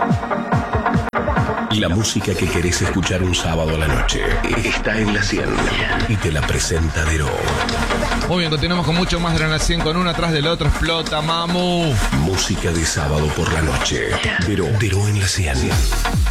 La música que querés escuchar un sábado a la noche está en La 100 y te la presenta Deró. Muy bien, continuamos con mucho más de La 100 con uno atrás del otro. Explota, mamu. Música de sábado por la noche. Deró en La 100.